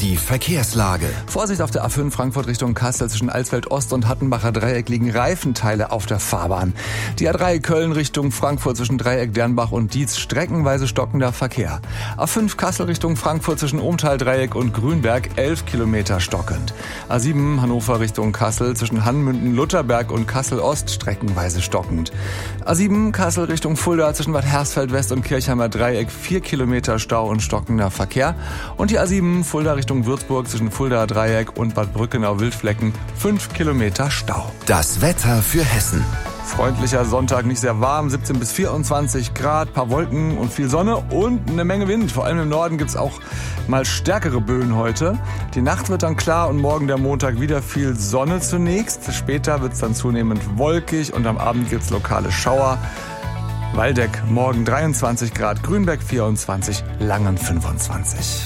Die Verkehrslage. Vorsicht auf der A5 Frankfurt Richtung Kassel. Zwischen Alsfeld Ost und Hattenbacher Dreieck liegen Reifenteile auf der Fahrbahn. Die A3 Köln Richtung Frankfurt zwischen Dreieck, Dernbach und Dietz streckenweise stockender Verkehr. A5 Kassel Richtung Frankfurt zwischen Ohmtal Dreieck und Grünberg 11 Kilometer stockend. A7 Hannover Richtung Kassel zwischen Hannmünden, Lutherberg und Kassel Ost streckenweise stockend. A7 Kassel Richtung Fulda zwischen Bad Hersfeld West und Kirchheimer Dreieck 4 Kilometer Stau und stockender Verkehr. Und die A7 Fulda Richtung Würzburg zwischen Fulda Dreieck und Bad Brückenau-Wildflecken 5 Kilometer Stau. Das Wetter für Hessen. Freundlicher Sonntag, nicht sehr warm, 17 bis 24 Grad, paar Wolken und viel Sonne und eine Menge Wind. Vor allem im Norden gibt's auch mal stärkere Böen heute. Die Nacht wird dann klar und morgen der Montag wieder viel Sonne zunächst. Später wird's dann zunehmend wolkig und am Abend gibt's lokale Schauer. Waldeck morgen 23 Grad, Grünberg 24, Langen 25.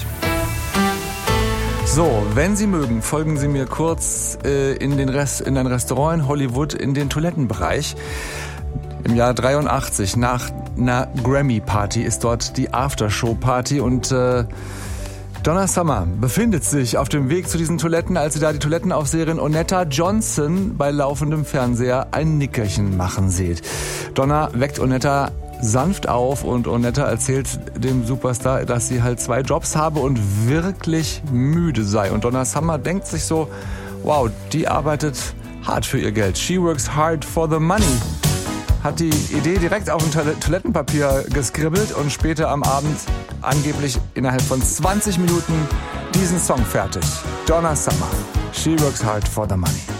So, wenn Sie mögen, folgen Sie mir kurz in ein Restaurant in Hollywood, in den Toilettenbereich. Im Jahr 83, nach einer Grammy-Party, ist dort die Aftershow-Party und Donna Summer befindet sich auf dem Weg zu diesen Toiletten, als sie da die Toilettenaufseherin Onetta Johnson bei laufendem Fernseher ein Nickerchen machen sieht. Donna weckt Onetta sanft auf und Onetta erzählt dem Superstar, dass sie halt 2 Jobs habe und wirklich müde sei. Und Donna Summer denkt sich so, wow, die arbeitet hart für ihr Geld. She works hard for the money. Hat die Idee direkt auf ein Toilettenpapier geskribbelt und später am Abend angeblich innerhalb von 20 Minuten diesen Song fertig. Donna Summer, She works hard for the money.